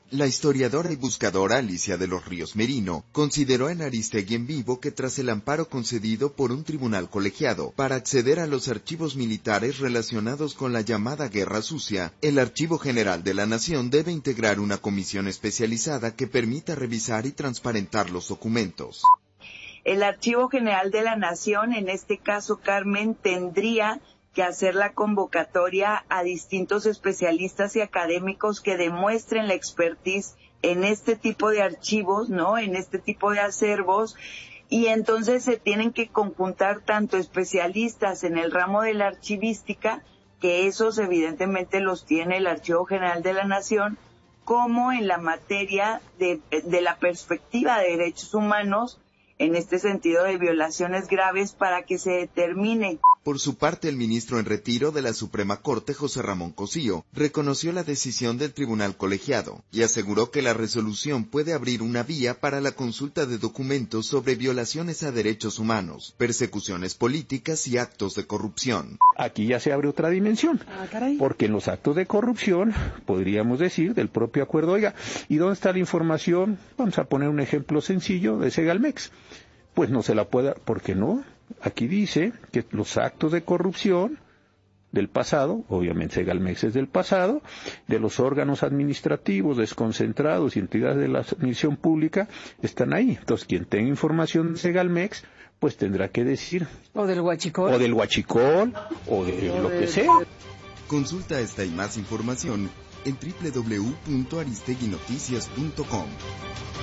La historiadora y buscadora Alicia de los Ríos Merino consideró en Aristegui en Vivo que tras el amparo concedido por un tribunal colegiado para acceder a los archivos militares relacionados con la llamada Guerra Sucia, el Archivo General de la Nación debe integrar una comisión especializada que permita revisar y transparentar los documentos. El Archivo General de la Nación, en este caso, Carmen, tendría que hacer la convocatoria a distintos especialistas y académicos que demuestren la expertise en este tipo de archivos, ¿no? En este tipo de acervos, y entonces se tienen que conjuntar tanto especialistas en el ramo de la archivística, que esos evidentemente los tiene el Archivo General de la Nación, como en la materia de la perspectiva de derechos humanos, en este sentido de violaciones graves, para que se determine. Por su parte, el ministro en retiro de la Suprema Corte, José Ramón Cosío, reconoció la decisión del tribunal colegiado y aseguró que la resolución puede abrir una vía para la consulta de documentos sobre violaciones a derechos humanos, persecuciones políticas y actos de corrupción. Aquí ya se abre otra dimensión, porque en los actos de corrupción, podríamos decir, del propio acuerdo, oiga, ¿y dónde está la información? Vamos a poner un ejemplo sencillo de Segalmex. Pues no se la pueda, ¿por qué no? Aquí dice que los actos de corrupción del pasado, obviamente Segalmex es del pasado, de los órganos administrativos desconcentrados y entidades de la administración pública, están ahí. Entonces, quien tenga información de Segalmex, pues tendrá que decir. O del huachicol. O del huachicol, o de lo que sea. Consulta esta y más información en www.aristeguinoticias.com.